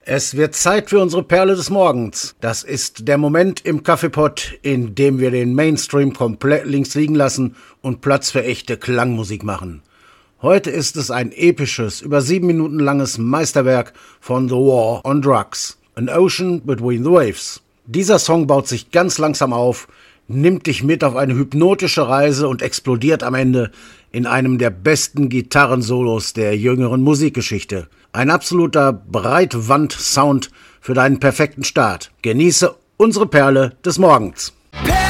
Es wird Zeit für unsere Perle des Morgens. Das ist der Moment im Kaffeepott, in dem wir den Mainstream komplett links liegen lassen und Platz für echte Klangmusik machen. Heute ist es ein episches, über 7 Minuten langes Meisterwerk von The War on Drugs. An Ocean Between the Waves. Dieser Song baut sich ganz langsam auf, nimmt dich mit auf eine hypnotische Reise und explodiert am Ende in einem der besten Gitarrensolos der jüngeren Musikgeschichte. Ein absoluter Breitwand-Sound für deinen perfekten Start. Genieße unsere Perle des Morgens.